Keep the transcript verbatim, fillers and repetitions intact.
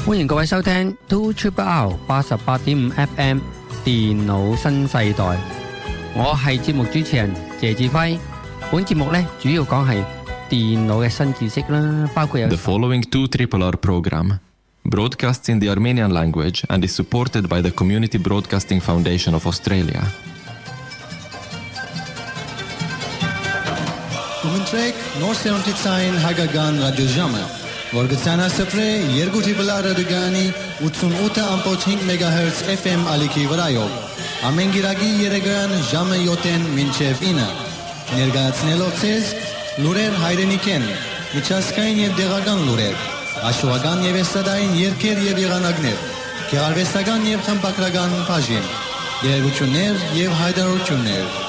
歡迎各位收聽 two triple R 八十八點五 F M 電腦新世代，我係節目主持人謝志輝。本節目呢主要講係電腦嘅新知識啦，包括有 The following two triple R program broadcasts in the Armenian language and is supported by the Community Broadcasting Foundation of Australia. Կմնտրեք նոր սերունդիցային հայկական ռադիոժամը, որ գցանա սպրե երկու triple R ռադիոգանի ութսունութ ամպոց հինգ մեգահերց F M ալիքի վրայով, ամեն գիրագի երեգան ժամը յոթեն մինչև ինը, ներգայացնելով ձեզ լուրեր հայրենիքեն, միջազգային և դեղական լուրեր, աշխուհական և էստադային երգեր և եղանակներ, գեղարվեստական և խմբագրական բաժին, երևույթներ և հայտարարություններ